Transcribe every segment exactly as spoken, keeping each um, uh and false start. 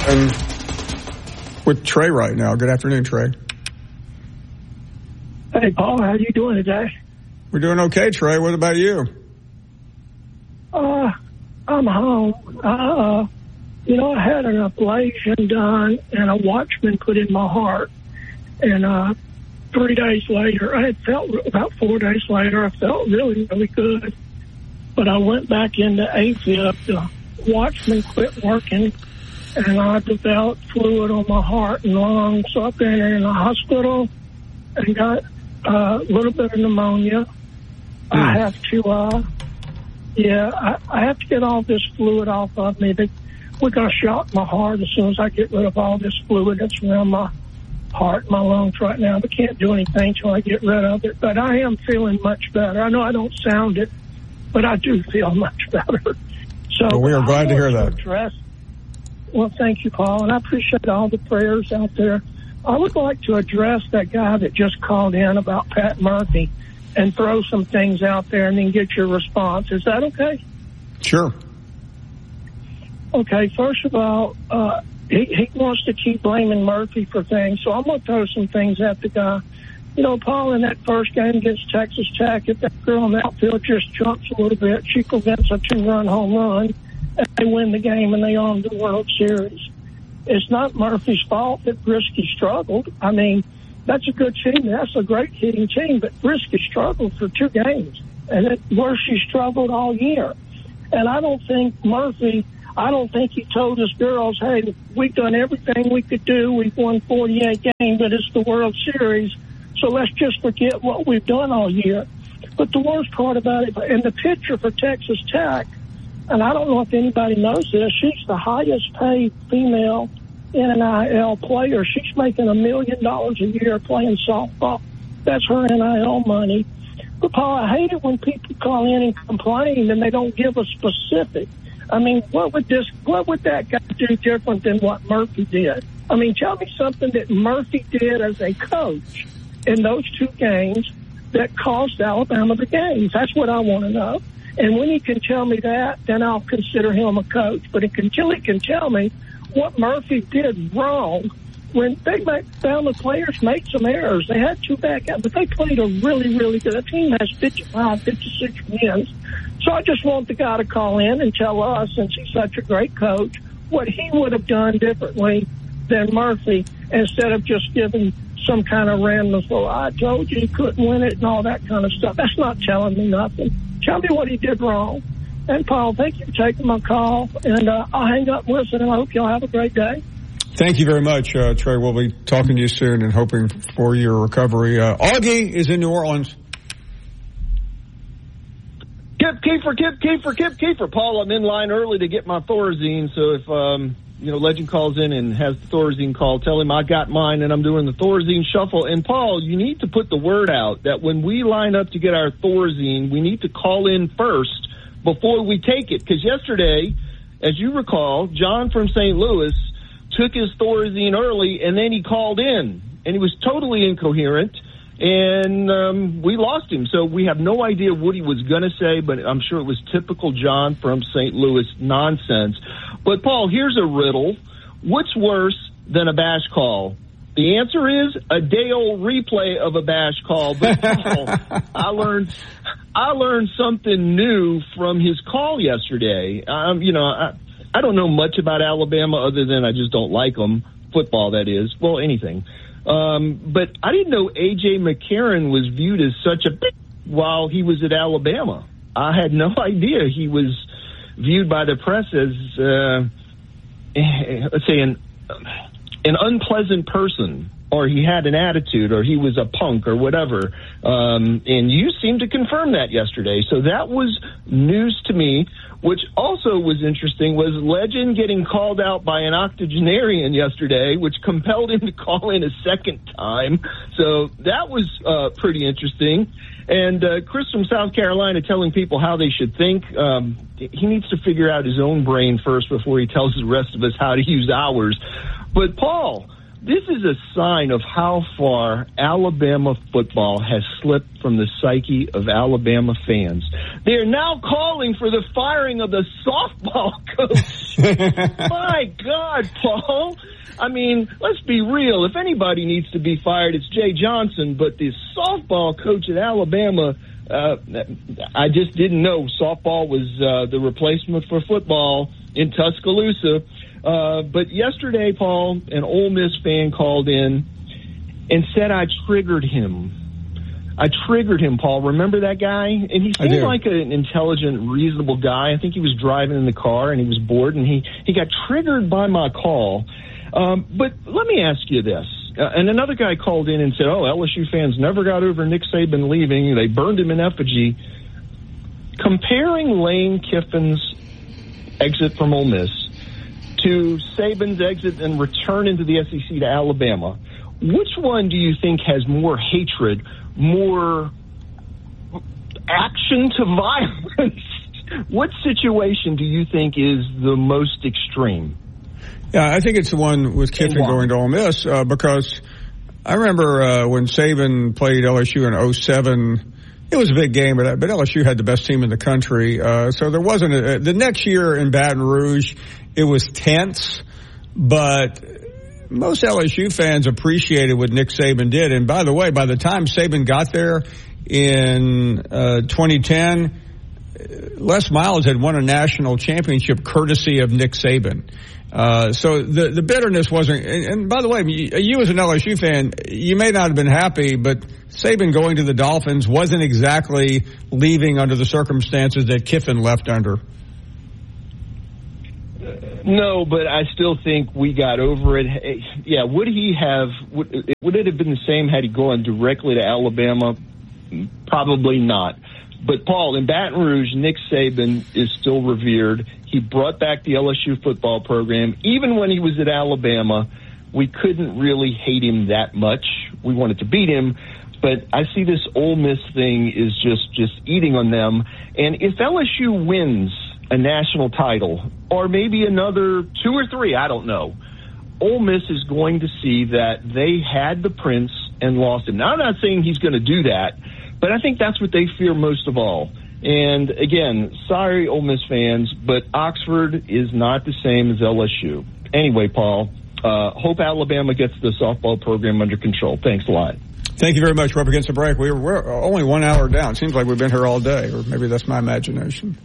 And with Trey right now. Good afternoon, Trey. Hey, Paul, how you doing today? We're doing okay, Trey. What about you? Uh, I'm home. Uh, you know, I had an ablation done and a Watchman put in my heart. And uh, three days later, I had felt, about four days later, I felt really, really good. But I went back into AFib. The Watchman quit working, and I developed fluid on my heart and lungs. So I've been in the hospital and got uh, a little bit of pneumonia. Mm. I have to, uh, yeah, I, I have to get all this fluid off of me. They, we're going to shock my heart as soon as I get rid of all this fluid that's around my heart, my lungs right now. But can't do anything until I get rid of it. But I am feeling much better. I know I don't sound it, but I do feel much better. So well, we are glad to hear that. Address, well, thank you, Paul, and I appreciate all the prayers out there. I would like to address that guy that just called in about Pat Murphy and throw some things out there and then get your response. Is that okay? Sure. Okay, first of all, uh, he, he wants to keep blaming Murphy for things, so I'm going to throw some things at the guy. You know, Paul, in that first game against Texas Tech, if that girl in the outfield just jumps a little bit, she prevents a two-run home run, and they win the game, and they own the World Series. It's not Murphy's fault that Brisky struggled. I mean, that's a good team. That's a great hitting team, but Brisky struggled for two games, and it, where she struggled all year. And I don't think Murphy, I don't think he told his girls, hey, we've done everything we could do. We've won forty-eight games, but it's the World Series, so let's just forget what we've done all year. But the worst part about it, and the pitcher for Texas Tech, and I don't know if anybody knows this, she's the highest paid female N I L player. She's making a million dollars a year playing softball. That's her N I L money. But, Paul, I hate it when people call in and complain and they don't give a specific. I mean, what would this, what would that guy do different than what Murphy did? I mean, tell me something that Murphy did as a coach in those two games that cost Alabama the games. That's what I want to know. And when he can tell me that, then I'll consider him a coach. But until he can tell me what Murphy did wrong, when they found the players made some errors. They had two back out, but they played a really, really good. The team has fifty-five, fifty-six wins. So I just want the guy to call in and tell us, since he's such a great coach, what he would have done differently than Murphy, instead of just giving some kind of random, so I told you he couldn't win it and all that kind of stuff. That's not telling me nothing. Tell me what he did wrong. And, Paul, thank you for taking my call. And uh, I'll hang up and listen, and I hope y'all have a great day. Thank you very much, uh, Trey. We'll be talking to you soon and hoping for your recovery. Uh, Augie is in New Orleans. Kip Kiefer, Kip Kiefer, Kip Kiefer. Paul, I'm in line early to get my Thorazine, so if, um, you know, Legend calls in and has the Thorazine call, tell him I got mine and I'm doing the Thorazine shuffle. And, Paul, you need to put the word out that when we line up to get our Thorazine, we need to call in first before we take it. Because yesterday, as you recall, John from Saint Louis took his Thorazine early, and then he called in, and he was totally incoherent, and um, we lost him. So we have no idea what he was going to say, but I'm sure it was typical John from Saint Louis nonsense. But, Paul, here's a riddle. What's worse than a bash call? The answer is a day-old replay of a bash call. But, Paul, I learned I learned something new from his call yesterday. Um, you know, I, I don't know much about Alabama other than I just don't like them. Football, that is. Well, anything. Um, but I didn't know A J. McCarron was viewed as such a while he was at Alabama. I had no idea he was viewed by the press as, uh, let's say, an, an unpleasant person, or he had an attitude, or he was a punk, or whatever. Um, and you seemed to confirm that yesterday. So that was news to me. Which also was interesting was Legend getting called out by an octogenarian yesterday, which compelled him to call in a second time. So that was uh, pretty interesting. And uh, Chris from South Carolina telling people how they should think. Um, he needs to figure out his own brain first before he tells the rest of us how to use ours. But, Paul, this is a sign of how far Alabama football has slipped from the psyche of Alabama fans. They are now calling for the firing of the softball coach. My God, Paul. I mean, let's be real. If anybody needs to be fired, it's Jay Johnson. But the softball coach at Alabama, uh, I just didn't know softball was uh, the replacement for football in Tuscaloosa. Uh, but yesterday, Paul, an Ole Miss fan called in and said I triggered him. I triggered him, Paul. Remember that guy? And he seemed like an intelligent, reasonable guy. I think he was driving in the car and he was bored, and he, he got triggered by my call. Um, but let me ask you this. Uh, and another guy called in and said, oh, L S U fans never got over Nick Saban leaving. They burned him in effigy. Comparing Lane Kiffin's exit from Ole Miss to Saban's exit and return into the S E C to Alabama, which one do you think has more hatred, more action to violence? What situation do you think is the most extreme? Yeah, I think it's the one with Kiffin going to Ole Miss uh, because I remember uh, when Saban played L S U in oh seven. It was a big game, but, but L S U had the best team in the country. Uh, so there wasn't a, the next year in Baton Rouge, it was tense, but most L S U fans appreciated what Nick Saban did. And by the way, by the time Saban got there in uh, twenty ten, Les Miles had won a national championship courtesy of Nick Saban. Uh, so the, the bitterness wasn't, and, and by the way, you, you as an L S U fan, you may not have been happy, but Saban going to the Dolphins wasn't exactly leaving under the circumstances that Kiffin left under. No, but I still think we got over it. Yeah, would he have, would, would it have been the same had he gone directly to Alabama? Probably not. But, Paul, in Baton Rouge, Nick Saban is still revered. He brought back the L S U football program. Even when he was at Alabama, we couldn't really hate him that much. We wanted to beat him. But I see this Ole Miss thing is just, just eating on them. And if L S U wins a national title, or maybe another two or three, I don't know, Ole Miss is going to see that they had the prince and lost him. Now, I'm not saying he's going to do that, but I think that's what they fear most of all. And, again, sorry, Ole Miss fans, but Oxford is not the same as L S U. Anyway, Paul, uh, hope Alabama gets the softball program under control. Thanks a lot. Thank you very much. We're up against the break. We're, we're only one hour down. Seems like we've been here all day, or maybe that's my imagination.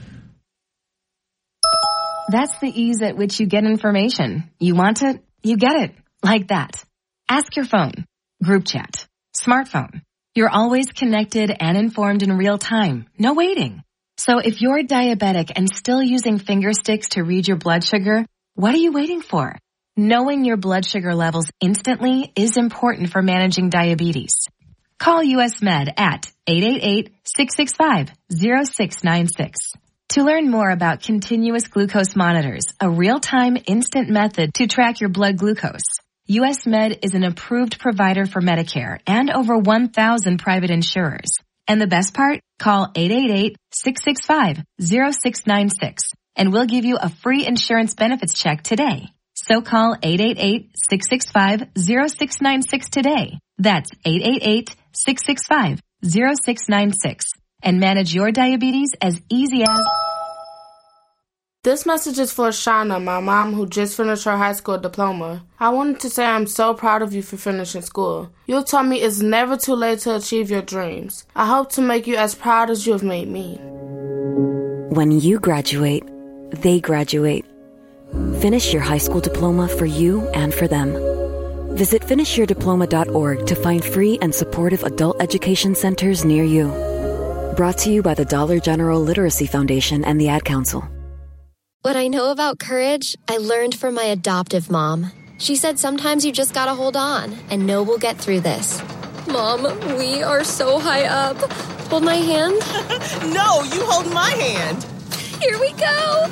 That's the ease at which you get information. You want it, you get it. Like that. Ask your phone. Group chat. Smartphone. You're always connected and informed in real time. No waiting. So if you're diabetic and still using finger sticks to read your blood sugar, what are you waiting for? Knowing your blood sugar levels instantly is important for managing diabetes. Call U S Med at eight eight eight, six six five, zero six nine six. To learn more about continuous glucose monitors, a real-time instant method to track your blood glucose, U S Med is an approved provider for Medicare and over one thousand private insurers. And the best part? Call eight eight eight, six six five, zero six nine six and we'll give you a free insurance benefits check today. So call eight eight eight, six six five, zero six nine six today. That's eight eight eight, six six five, zero six nine six and manage your diabetes as easy as... This message is for Shauna, my mom, who just finished her high school diploma. I wanted to say I'm so proud of you for finishing school. You taught me it's never too late to achieve your dreams. I hope to make you as proud as you have made me. When you graduate, they graduate. Finish your high school diploma for you and for them. Visit finish your diploma dot org to find free and supportive adult education centers near you. Brought to you by the Dollar General Literacy Foundation and the Ad Council. What I know about courage, I learned from my adoptive mom. She said sometimes you just gotta hold on and know we'll get through this. Mom, we are so high up. Hold my hand. No, you hold my hand. Here we go.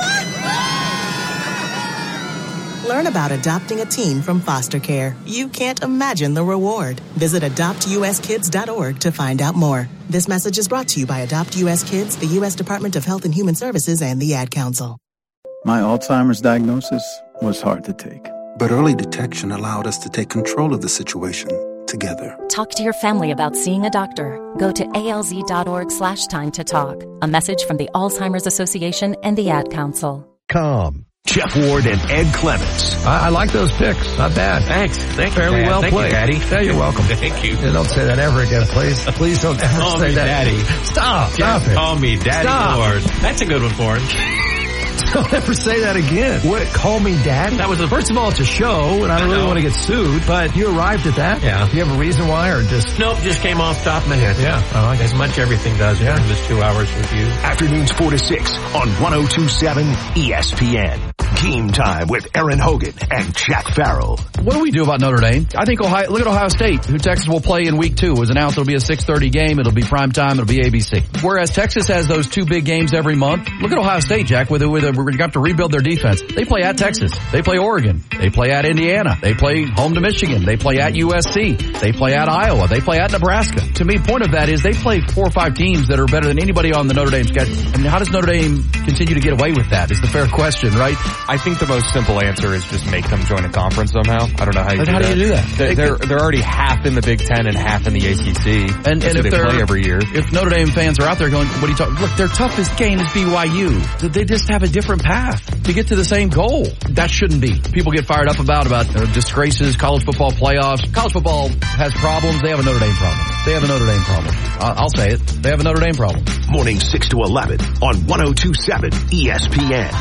Learn about adopting a teen from foster care. You can't imagine the reward. Visit adopt u s kids dot org to find out more. This message is brought to you by Adopt U S Kids, the U S Department of Health and Human Services, and the Ad Council. My Alzheimer's diagnosis was hard to take. But early detection allowed us to take control of the situation together. Talk to your family about seeing a doctor. Go to alz.org slash time to talk. A message from the Alzheimer's Association and the Ad Council. Com. Jeff Ward and Ed Clements. I, I like those picks. Not bad. Thanks. Thank Fairly you, well Thank played. You, Daddy. Yeah, you're welcome. Thank you. Yeah, don't say that ever again, please. Please don't ever Call say me that. Daddy. Stop. Stop Just it. Call me Daddy Stop. Ward. That's a good one for him. Don't ever say that again. What? Call me Daddy? That was the, first of all, it's a show, and I don't I really want to get sued, but you arrived at that? Yeah. Do you have a reason why, or just... Nope, just came off the top of my head. Yeah. I like As much everything does yeah. during this two hours with you. Afternoons four to six on one oh two point seven E S P N. Game Time with Aaron Hogan and Jack Farrell. What do we do about Notre Dame? I think Ohio, look at Ohio State, who Texas will play in week two. It was announced it'll be a six thirty game. It'll be prime time. It'll be A B C. Whereas Texas has those two big games every month. Look at Ohio State, Jack, with, with a, we're going to have to rebuild their defense. They play at Texas. They play Oregon. They play at Indiana. They play home to Michigan. They play at U S C. They play at Iowa. They play at Nebraska. To me, point of that is they play four or five teams that are better than anybody on the Notre Dame schedule. And how does Notre Dame continue to get away with that is the fair question, right? I think the most simple answer is just make them join a conference somehow. I don't know how you but do how that. How do you do that? They're, they're, they're already half in the Big Ten and half in the A C C. And, and if they they're, play every year. If Notre Dame fans are out there going, what are you talking? Look, their toughest game is B Y U. They just have a different path to get to the same goal. That shouldn't be. People get fired up about, about uh, disgraces, college football playoffs. College football has problems. They have a Notre Dame problem. They have a Notre Dame problem. Uh, I'll say it. They have a Notre Dame problem. Morning six to eleven on one oh two point seven E S P N.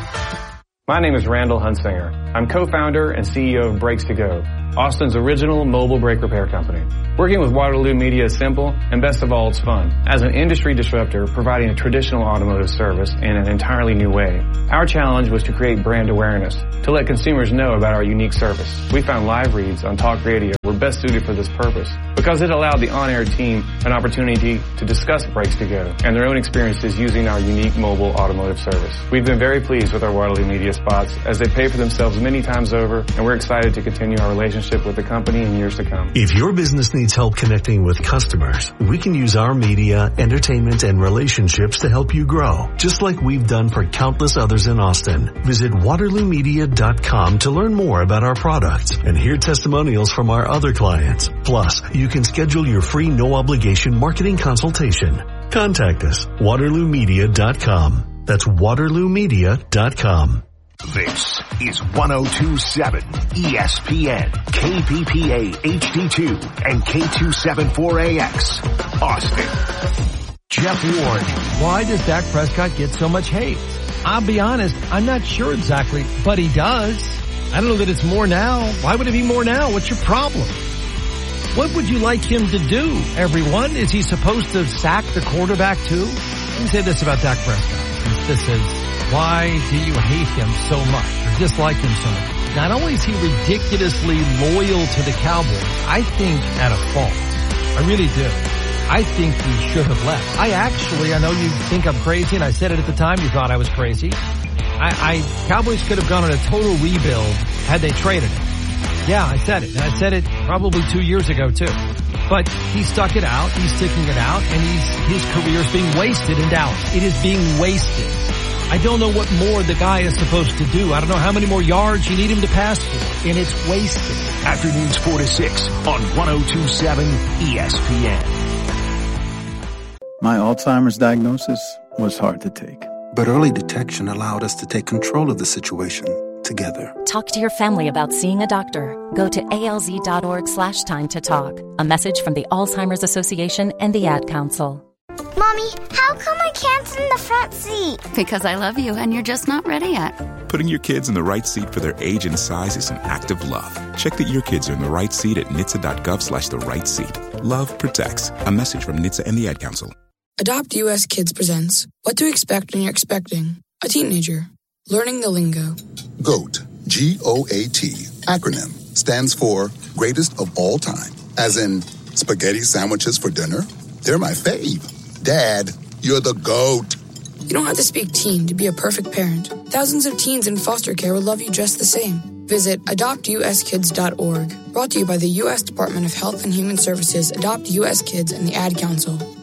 My name is Randall Hunsinger. I'm co-founder and C E O of Brakes to Go, Austin's original mobile brake repair company. Working with Waterloo Media is simple, and best of all, it's fun. As an industry disruptor, providing a traditional automotive service in an entirely new way, our challenge was to create brand awareness, to let consumers know about our unique service. We found live reads on talk radio were best suited for this purpose, because it allowed the on-air team an opportunity to discuss Brakes to Go and their own experiences using our unique mobile automotive service. We've been very pleased with our Waterloo Media spots, as they pay for themselves many times over, and we're excited to continue our relationship with the company in years to come. If your business needs help connecting with customers, we can use our media, entertainment, and relationships to help you grow, just like we've done for countless others in Austin. Visit waterloo media dot com to learn more about our products and hear testimonials from our other clients. Plus, you can schedule your free no-obligation marketing consultation. Contact us, waterloo media dot com. That's waterloo media dot com. This is one oh two point seven E S P N, K P P A H D two, and K two seventy-four A X, Austin. Jeff Ward. Why does Dak Prescott get so much hate? I'll be honest, I'm not sure exactly, but he does. I don't know that it's more now. Why would it be more now? What's your problem? What would you like him to do, everyone? Is he supposed to sack the quarterback too? Let me say this about Dak Prescott. This is, why do you hate him so much or dislike him so much? Not only is he ridiculously loyal to the Cowboys, I think at a fault. I really do. I think he should have left. I actually, I know you think I'm crazy, and I said it at the time, you thought I was crazy. I, I Cowboys could have gone on a total rebuild had they traded him. Yeah, I said it. And I said it probably two years ago, too. But he stuck it out, he's sticking it out, and he's, his career is being wasted in Dallas. It is being wasted. I don't know what more the guy is supposed to do. I don't know how many more yards you need him to pass for, and it's wasted. Afternoons four to six on one oh two point seven E S P N. My Alzheimer's diagnosis was hard to take. But early detection allowed us to take control of the situation together. Talk to your family about seeing a doctor. Go to alz.org slash time to talk. A message from the Alzheimer's Association and the Ad Council. Mommy, how come I can't sit in the front seat? Because I love you and you're just not ready yet. Putting your kids in the right seat for their age and size is an act of love. Check that your kids are in the right seat at N H T S A dot gov slash the right seat. Love protects. A message from N H T S A and the Ad Council. Adopt U S Kids presents What to Expect When You're Expecting a Teenager. Learning the Lingo. GOAT, G O A T, acronym, stands for Greatest of All Time. As in, spaghetti sandwiches for dinner? They're my fave. Dad, you're the GOAT. You don't have to speak teen to be a perfect parent. Thousands of teens in foster care will love you just the same. Visit adopt u s kids dot org. Brought to you by the U S Department of Health and Human Services, Adopt U S Kids, and the Ad Council.